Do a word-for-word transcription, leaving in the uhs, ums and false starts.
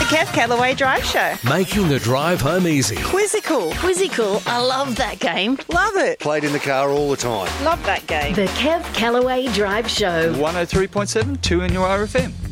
Kev Callaway Drive Show. Making the drive home easy. Quizzical. Quizzical. I love that game. Love it. Played in the car all the time. Love that game. The Kev Callaway Drive Show. one oh three point seven, two in your R F M.